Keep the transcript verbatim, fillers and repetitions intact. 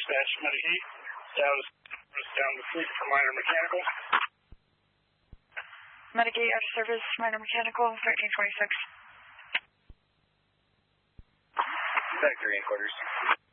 dispatch, Metagate, down, down the fleet for minor mechanical. Metagate, out of service, minor mechanical, thirteen twenty-six. Factory in quarters.